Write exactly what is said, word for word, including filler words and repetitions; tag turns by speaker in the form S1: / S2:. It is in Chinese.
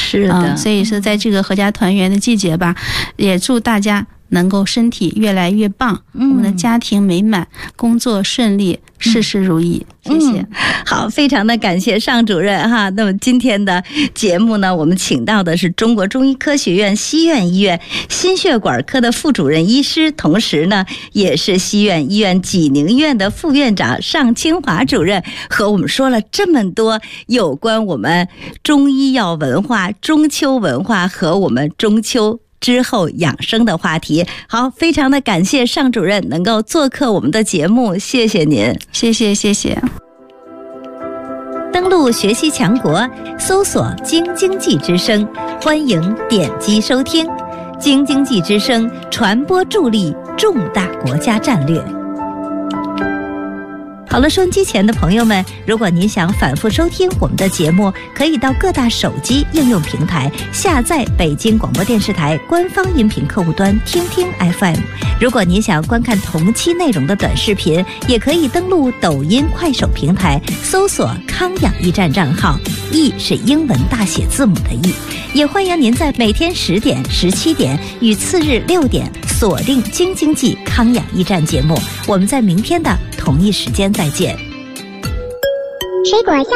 S1: 是的、嗯、
S2: 所以说在这个合家团圆的季节吧，也祝大家能够身体越来越棒、嗯、我们的家庭美满，工作顺利，事事如意、嗯、谢谢、嗯、
S1: 好，非常的感谢尚主任哈。那么今天的节目呢，我们请到的是中国中医科学院西苑医院心血管科的副主任医师，同时呢也是西苑医院济宁院的副院长尚清华主任，和我们说了这么多有关我们中医药文化、中秋文化和我们中秋之后养生的话题。好，非常的感谢尚主任能够做客我们的节目，谢谢您。
S2: 谢谢谢谢。
S1: 登录学习强国，搜索京经济之声，欢迎点击收听。京经济之声，传播助力重大国家战略。好了，收音机前的朋友们，如果您想反复收听我们的节目，可以到各大手机应用平台下载北京广播电视台官方音频客户端听听 F M。 如果您想观看同期内容的短视频，也可以登录抖音、快手平台，搜索康养驿站账号，驿是英文大写字母的驿。也欢迎您在每天十点、十七点与次日六点锁定京经济康养驿站节目。我们在明天的同一时间再见。
S3: 水果香